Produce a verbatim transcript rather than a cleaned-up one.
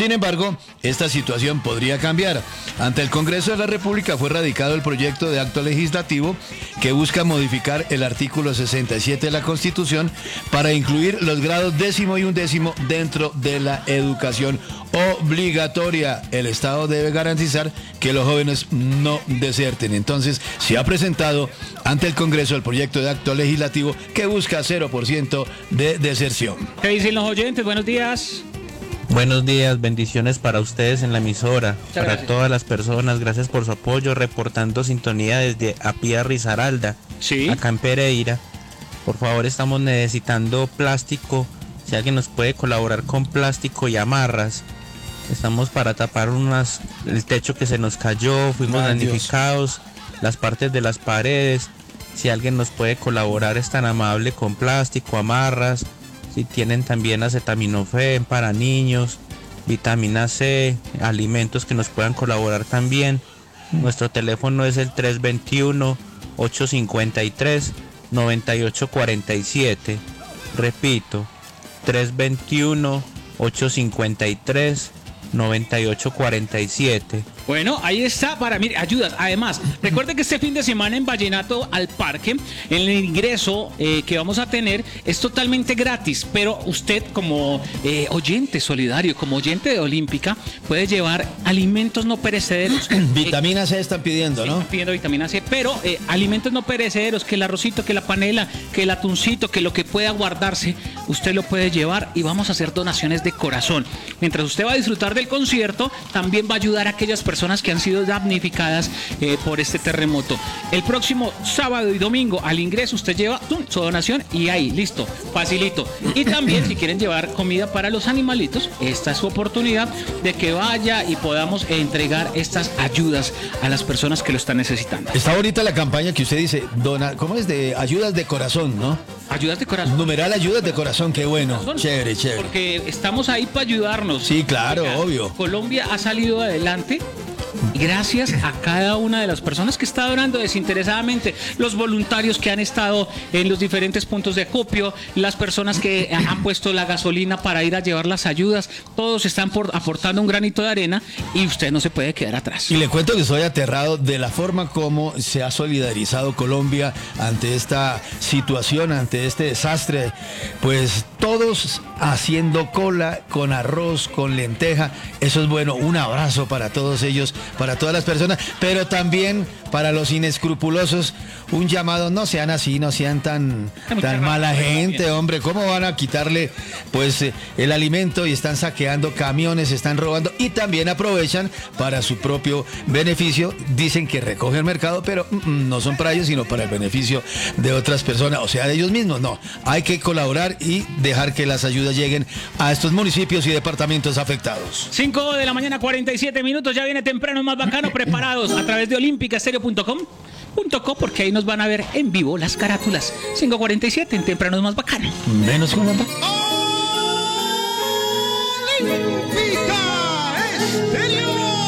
Sin embargo, esta situación podría cambiar. Ante el Congreso de la República fue radicado el proyecto de acto legislativo que busca modificar el artículo sesenta y siete de la Constitución para incluir los grados décimo y undécimo dentro de la educación obligatoria. El Estado debe garantizar que los jóvenes no deserten. Entonces, se ha presentado ante el Congreso el proyecto de acto legislativo que busca cero por ciento de deserción. ¿Qué dicen los oyentes? Buenos días. Buenos días, bendiciones para ustedes en la emisora, Muchas para gracias. todas las personas, gracias por su apoyo, reportando sintonía desde Apía Risaralda, Sí. acá en Pereira. Por favor, estamos necesitando plástico, si alguien nos puede colaborar con plástico y amarras. Estamos para tapar unas, el techo que se nos cayó, fuimos Ay, damnificados, las partes de las paredes. Si alguien nos puede colaborar, es tan amable con plástico, amarras. Si tienen también acetaminofén para niños, vitamina C, alimentos que nos puedan colaborar también. Nuestro teléfono es el tres dos uno, ocho cinco tres, nueve ocho cuatro siete. Repito, tres dos uno, ocho cinco tres, nueve ocho cuatro siete. Bueno, ahí está para mí, ayudas. Además, recuerde que este fin de semana en Vallenato al Parque, en el ingreso eh, que vamos a tener es totalmente gratis, pero usted como eh, oyente solidario, como oyente de Olímpica, puede llevar alimentos no perecederos. Vitamina C están pidiendo, Sí, ¿no? están pidiendo vitamina C, pero eh, alimentos no perecederos, que el arrocito, que la panela, que el atuncito, que lo que pueda guardarse, usted lo puede llevar y vamos a hacer donaciones de corazón. Mientras usted va a disfrutar del concierto, también va a ayudar a aquellas personas que han sido damnificadas eh, por este terremoto. El próximo sábado y domingo al ingreso usted lleva ¡tum!, su donación y ahí, listo, facilito. Y también si quieren llevar comida para los animalitos, esta es su oportunidad de que vaya y podamos entregar estas ayudas a las personas que lo están necesitando. Está bonita la campaña que usted dice, dona, ¿cómo es? De ayudas de corazón, ¿no? Ayudas de corazón. Numeral ayudas de corazón, qué bueno. Chévere, chévere. Porque estamos ahí para ayudarnos. Sí, claro, Oiga, obvio. Colombia ha salido adelante gracias a cada una de las personas que está donando desinteresadamente, los voluntarios que han estado en los diferentes puntos de acopio, las personas que han puesto la gasolina para ir a llevar las ayudas, todos están por, aportando un granito de arena y usted no se puede quedar atrás. Y le cuento que estoy aterrado de la forma como se ha solidarizado Colombia ante esta situación, ante este desastre. Pues todos haciendo cola con arroz, con lenteja. Eso es bueno. Un abrazo para todos ellos, para todas las personas, pero también para los inescrupulosos. Un llamado, no sean así, no sean tan, tan mala gente, hombre. ¿Cómo van a quitarle pues eh, el alimento y están saqueando camiones, están robando y también aprovechan para su propio beneficio? Dicen que recogen el mercado, pero mm, no son para ellos, sino para el beneficio de otras personas, o sea, de ellos mismos. No, hay que colaborar y dejar que las ayudas lleguen a estos municipios y departamentos afectados. cinco de la mañana, cuarenta y siete minutos, ya viene temprano más bacano, preparados a través de olímpica estéreo punto com punto co, porque ahí nos van a ver en vivo las carátulas. cinco cuarenta y siete en temprano más bacano. Menos una. Olímpica Estéreo.